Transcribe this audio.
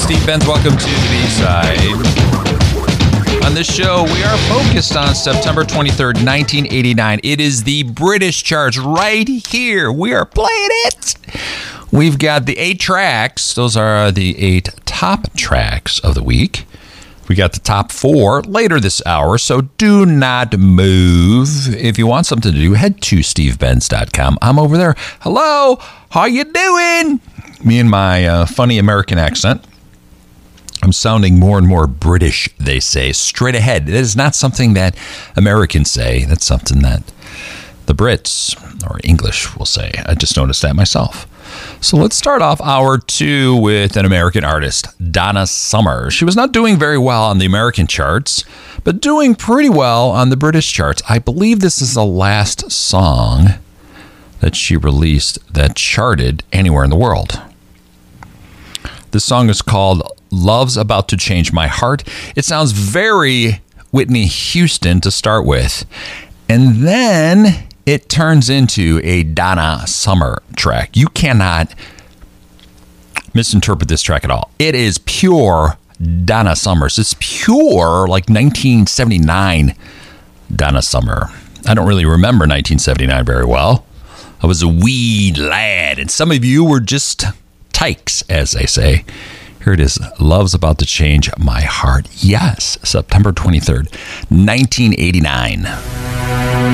Steve Benz. Welcome to the B-Side. On this show, we are focused on September 23rd, 1989. It is the British charts right here. We are playing it. We've got the 8 tracks. Those are the 8 top tracks of the week. We got the top 4 later this hour, so do not move. If you want something to do, head to stevebenz.com. I'm over there. Hello, how you doing? Me and my funny American accent. I'm sounding more and more British, they say, straight ahead. That is not something that Americans say. That's something that the Brits, or English, will say. I just noticed that myself. So let's start off hour 2 with an American artist, Donna Summer. She was not doing very well on the American charts, but doing pretty well on the British charts. I believe this is the last song that she released that charted anywhere in the world. This song is called Love's About to Change My Heart. It sounds very Whitney Houston to start with. And then it turns into a Donna Summer track. You cannot misinterpret this track at all. It is pure Donna Summers. It's pure, like 1979 Donna Summer. I don't really remember 1979 very well. I was a wee lad, and some of you were just tykes, as they say. Here it is. Love's About to Change My Heart. Yes, September 23rd, 1989.